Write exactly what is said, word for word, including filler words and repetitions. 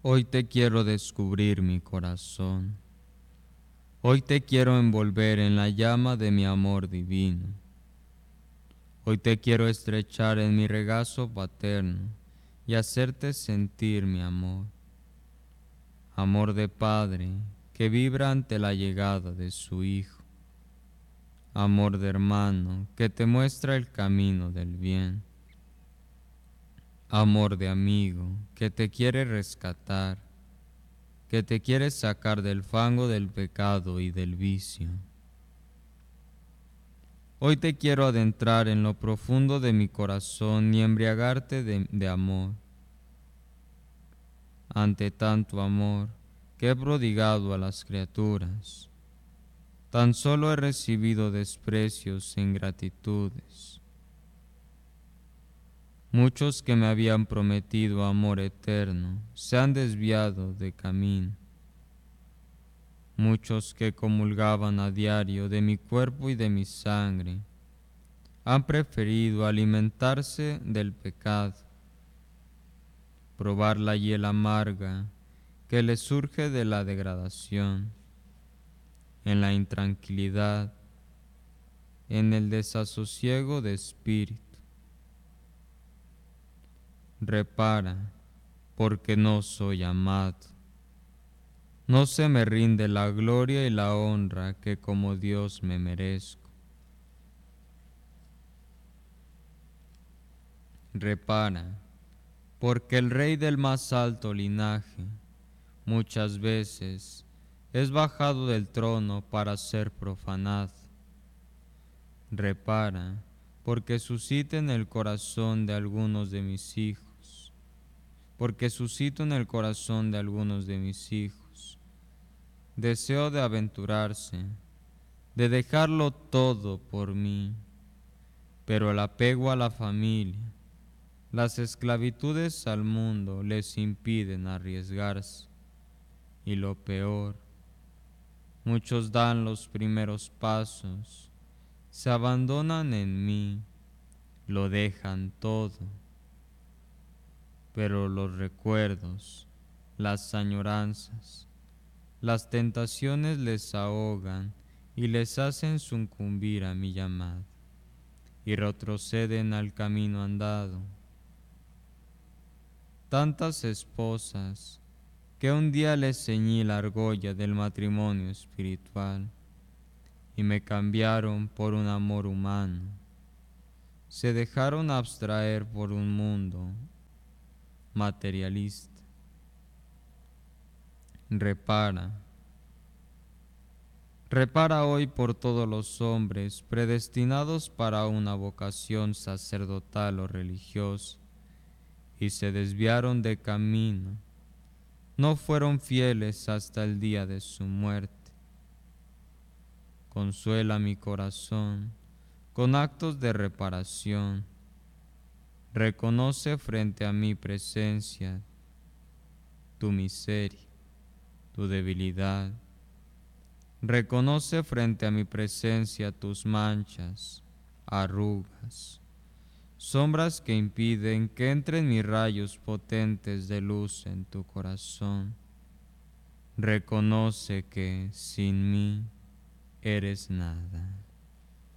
Hoy te quiero descubrir mi corazón. Hoy te quiero envolver en la llama de mi amor divino. Hoy te quiero estrechar en mi regazo paterno y hacerte sentir mi amor. Amor de padre que vibra ante la llegada de su hijo. Amor de hermano que te muestra el camino del bien. Amor de amigo que te quiere rescatar, que te quiere sacar del fango del pecado y del vicio. Hoy te quiero adentrar en lo profundo de mi corazón y embriagarte de, de amor. Ante tanto amor que he prodigado a las criaturas, tan solo he recibido desprecios e ingratitudes. Muchos que me habían prometido amor eterno se han desviado de camino. Muchos que comulgaban a diario de mi cuerpo y de mi sangre han preferido alimentarse del pecado, probar la hiel amarga que les surge de la degradación, en la intranquilidad, en el desasosiego de espíritu. Repara, porque no soy amado. No se me rinde la gloria y la honra que como Dios me merezco. Repara, porque el rey del más alto linaje muchas veces es bajado del trono para ser profanado. Repara, porque suscita en el corazón de algunos de mis hijos, porque suscito en el corazón de algunos de mis hijos deseo de aventurarse, de dejarlo todo por mí, pero el apego a la familia, las esclavitudes al mundo les impiden arriesgarse. Y lo peor, muchos dan los primeros pasos, se abandonan en mí, lo dejan todo. Pero los recuerdos, las añoranzas, las tentaciones les ahogan y les hacen sucumbir a mi llamado, y retroceden al camino andado. Tantas esposas que un día les ceñí la argolla del matrimonio espiritual y me cambiaron por un amor humano, se dejaron abstraer por un mundo materialista. Repara, repara hoy por todos los hombres predestinados para una vocación sacerdotal o religiosa y se desviaron de camino, no fueron fieles hasta el día de su muerte. Consuela mi corazón con actos de reparación. Reconoce frente a mi presencia tu miseria, tu debilidad. Reconoce frente a mi presencia tus manchas, arrugas, sombras que impiden que entren mis rayos potentes de luz en tu corazón. Reconoce que sin mí eres nada.